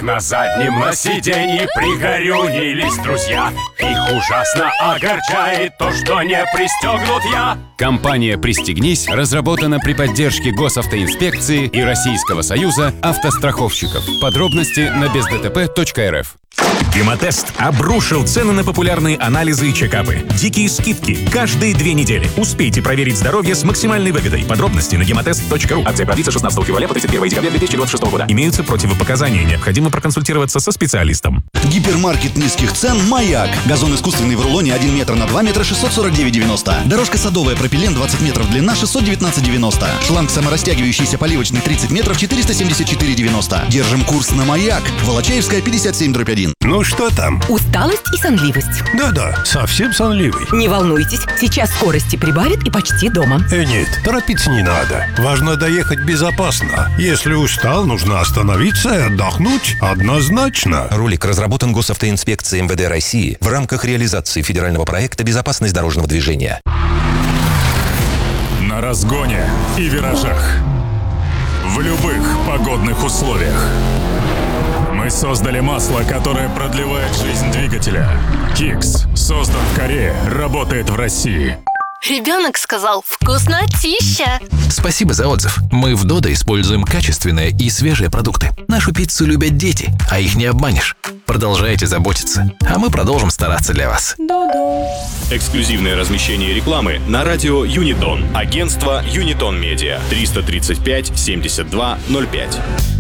на заднем на сиденье пригорюнились друзья. Их ужасно огорчает то, что не пристегнут я. Компания «Пристегнись» разработана при поддержке Госавтоинспекции и Российского союза автостраховщиков. Подробности на бездтп.рф. Гемотест обрушил цены на популярные анализы и чекапы. Дикие скидки каждые 2 недели. Успейте проверить здоровье с максимальной выгодой. Подробности на гемотест.ру. Акция продлится 16 февраля по 31 декабря 2026 года. Имеются противопоказания. Необходимо проконсультироваться со специалистом. Гипермаркет низких цен «Маяк». Газон искусственный в рулоне 1 метр на 2 метра 649,90. Дорожка садовая пропилен 20 метров длина 619,90. Шланг саморастягивающийся поливочный 30 метров 474,90. Держим курс на «Маяк». Волочаевская 57/1. Ну что там? Усталость и сонливость. Да-да, совсем сонливый. Не волнуйтесь, сейчас скорости прибавит и почти дома. Нет, торопиться не надо. Важно доехать безопасно. Если устал, нужно остановиться и отдохнуть однозначно. Ролик разработан Госавтоинспекцией МВД России в рамках реализации федерального проекта «Безопасность дорожного движения». На разгоне и виражах. В любых погодных условиях. Мы создали масло, которое продлевает жизнь двигателя. Кикс создан в Корее, работает в России. Ребенок сказал «вкуснотища». Спасибо за отзыв. Мы в Додо используем качественные и свежие продукты. Нашу пиццу любят дети, а их не обманешь. Продолжайте заботиться, а мы продолжим стараться для вас. Эксклюзивное размещение рекламы на радио Юнитон. Агентство Юнитон Медиа. 335 72 05.